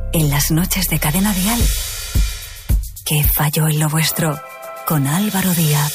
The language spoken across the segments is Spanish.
En las noches de Cadena Dial. ¿Qué falló en lo vuestro? Con Álvaro Díaz.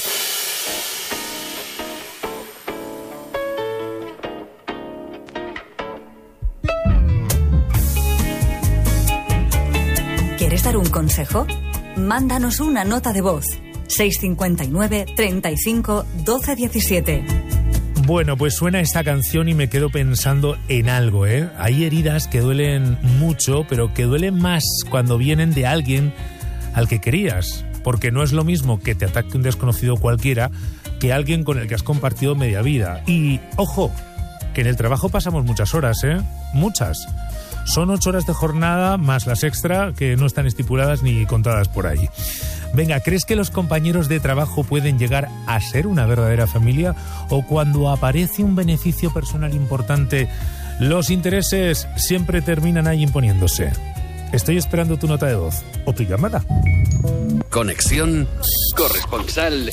¿Quieres dar un consejo? Mándanos una nota de voz. 659 35 12 17. Bueno, pues suena esta canción y me quedo pensando en algo, ¿eh? Hay heridas que duelen mucho, pero que duelen más cuando vienen de alguien al que querías. Porque no es lo mismo que te ataque un desconocido cualquiera que alguien con el que has compartido media vida. Y, ojo, que en el trabajo pasamos muchas horas, ¿eh? Muchas. Son 8 horas de jornada más las extra que no están estipuladas ni contadas por ahí. Venga, ¿crees que los compañeros de trabajo pueden llegar a ser una verdadera familia? ¿O cuando aparece un beneficio personal importante, los intereses siempre terminan ahí imponiéndose? Estoy esperando tu nota de voz o tu llamada. Conexión corresponsal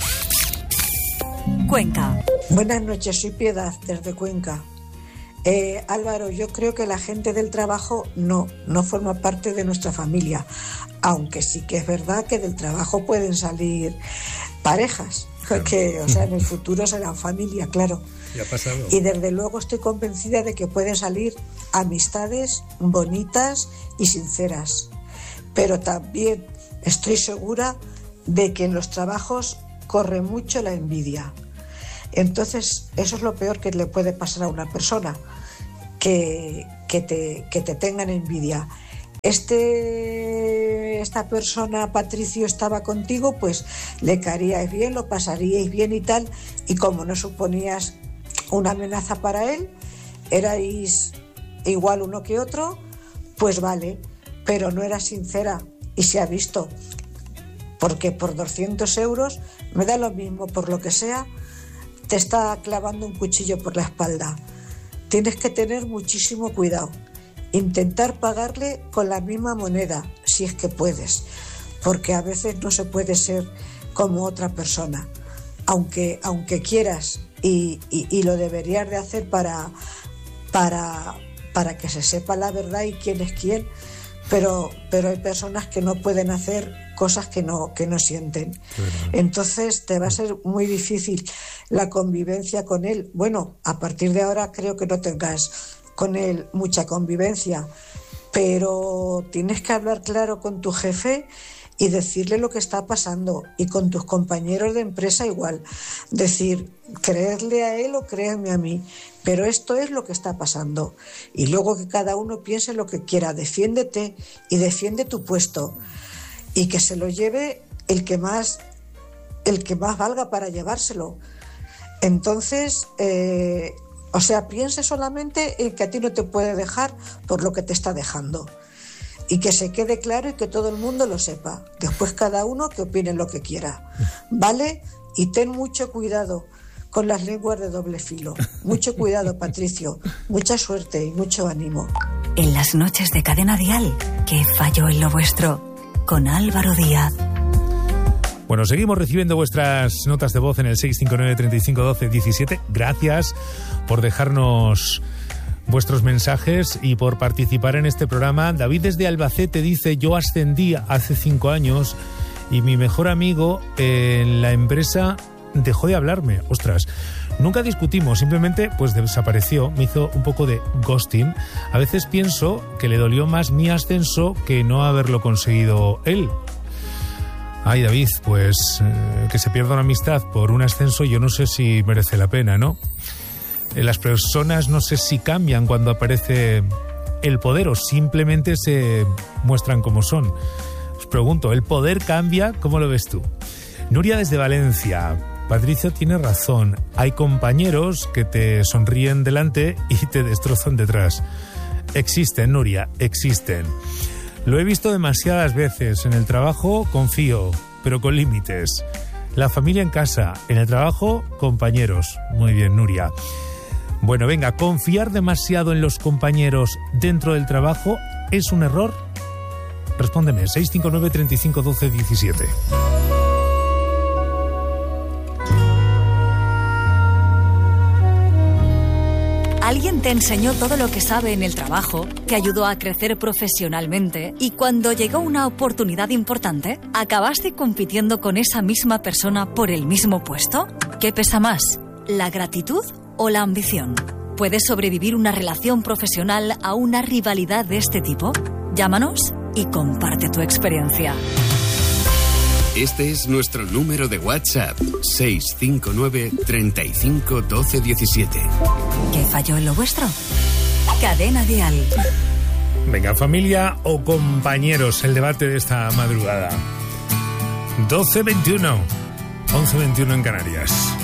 Cuenca. Buenas noches, soy Piedad desde Cuenca. Álvaro, yo creo que la gente del trabajo no forma parte de nuestra familia, aunque sí que es verdad que del trabajo pueden salir parejas, que, o sea, en el futuro serán familia, claro. Ya ha pasado. Y desde luego estoy convencida de que pueden salir amistades bonitas y sinceras, pero también estoy segura de que en los trabajos corre mucho la envidia. Entonces, eso es lo peor que le puede pasar a una persona, que te tengan envidia. Esta persona, Patricio, estaba contigo, pues le caeríais bien, lo pasaríais bien y tal, y como no suponías una amenaza para él, erais igual uno que otro, pues vale, pero no era sincera y se ha visto, porque por 200 euros, me da lo mismo, por lo que sea, te está clavando un cuchillo por la espalda. Tienes que tener muchísimo cuidado. Intentar pagarle con la misma moneda, si es que puedes, porque a veces no se puede ser como otra persona, aunque quieras y lo deberías de hacer para que se sepa la verdad y quién es quién, pero hay personas que no pueden hacer cosas que no sienten. Entonces te va a ser muy difícil la convivencia con él. Bueno, a partir de ahora creo que no tengas con él mucha convivencia, pero tienes que hablar claro con tu jefe y decirle lo que está pasando, y con tus compañeros de empresa igual, decir, creerle a él o créeme a mí, pero esto es lo que está pasando, y luego que cada uno piense lo que quiera. Defiéndete y defiende tu puesto, y que se lo lleve el que más valga para llevárselo. Entonces, piense solamente en que a ti no te puede dejar por lo que te está dejando, y que se quede claro y que todo el mundo lo sepa. Después cada uno que opine lo que quiera, ¿vale? Y ten mucho cuidado con las lenguas de doble filo. Mucho cuidado, Patricio. Mucha suerte y mucho ánimo. En las noches de Cadena Dial, ¿qué falló en lo vuestro? Con Álvaro Díaz. Bueno, seguimos recibiendo vuestras notas de voz en el 659 35 12 17. Gracias por dejarnos vuestros mensajes y por participar en este programa. David desde Albacete dice: yo ascendí hace 5 años y mi mejor amigo en la empresa dejó de hablarme. Ostras, nunca discutimos, simplemente pues desapareció, me hizo un poco de ghosting. A veces pienso que le dolió más mi ascenso que no haberlo conseguido él. Ay, David, pues que se pierda una amistad por un ascenso, yo no sé si merece la pena, ¿no? Las personas no sé si cambian cuando aparece el poder o simplemente se muestran como son. Os pregunto, ¿el poder cambia? ¿Cómo lo ves tú? Nuria desde Valencia. Patricio tiene razón. Hay compañeros que te sonríen delante y te destrozan detrás. Existen, Nuria, existen. Lo he visto demasiadas veces. En el trabajo confío, pero con límites. La familia en casa, en el trabajo, compañeros. Muy bien, Nuria. Bueno, venga, ¿confiar demasiado en los compañeros dentro del trabajo es un error? Respóndeme, 659 35 12 17. Alguien te enseñó todo lo que sabe en el trabajo, te ayudó a crecer profesionalmente y cuando llegó una oportunidad importante, ¿acabaste compitiendo con esa misma persona por el mismo puesto? ¿Qué pesa más, la gratitud o la ambición? ¿Puede sobrevivir una relación profesional a una rivalidad de este tipo? Llámanos y comparte tu experiencia. Este es nuestro número de WhatsApp, 659 35 12 17. ¿Qué falló en lo vuestro? Cadena Dial. Venga, familia o compañeros, el debate de esta madrugada. 12:21, 11:21 en Canarias.